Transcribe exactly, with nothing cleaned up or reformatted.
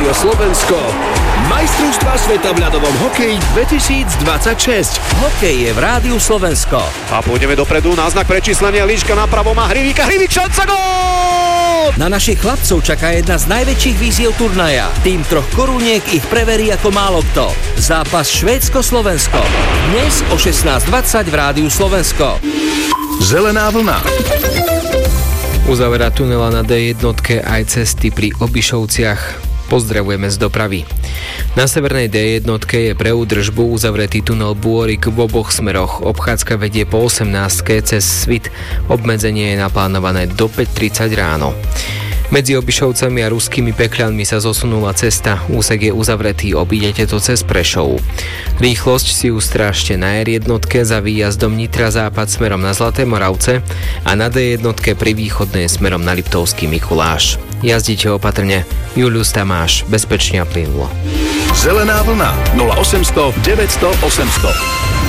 Rádio Slovensko. Majstrovstvá sveta v ľadovom hokeji dvetisícdvadsaťšesť. Hokej je v Rádiu Slovensko. A pôjdeme dopredu, náznak prečíslenia, líška napravo má Hrivíka, Hrivík, šanca, gól! Na našich chlapcov čaká jedna z najväčších víziev turnaja. Tým troch koruniek ich preverí ako málo kto. Zápas Švédsko-Slovensko. Dnes o šestnásť dvadsať v Rádiu Slovensko. Zelená vlna. Uzavera tunela na dé jednotke aj cesty pri Obišovciach. Pozdravujeme z dopravy. Na severnej dé jednotke je pre údržbu uzavretý tunel Bôrik v oboch smeroch. Obchádzka vedie po osemnástke cez Svit. Obmedzenie je naplánované do päť tridsať ráno. Medzi Obišovcami a Ruskými Pekľanmi sa zosunula cesta. Úsek je uzavretý, obídete to cez Prešov. Rýchlosť si ustrážte na er jednotke za výjazdom Nitra západ smerom na Zlaté Moravce a na dé jednotke pri východnej smerom na Liptovský Mikuláš. Jazdite opatrne. Julius Tamáš, bezpečne a plynulo. Zelená vlna nula osemsto deväťsto osemsto.